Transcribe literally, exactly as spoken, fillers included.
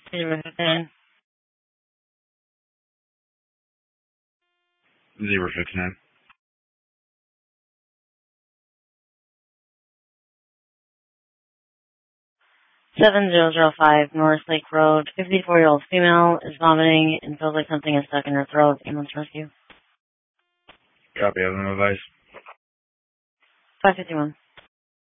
Zero fifty-nine. Zero fifty-nine. Seven zero zero five North Lake Road. Fifty-four-year-old female is vomiting and feels like something is stuck in her throat. Ambulance rescue. Copy. I have no advice. Five fifty-one.